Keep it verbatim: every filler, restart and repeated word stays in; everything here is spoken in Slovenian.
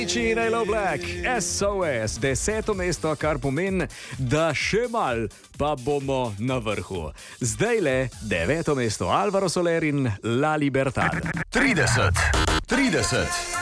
Činelo Black, S O S, deseto mesto, kar pomeni, da še mal, pa bomo na vrhu. Zdaj le deveto mesto, Alvaro Soler in La Libertad. trideset, trideset.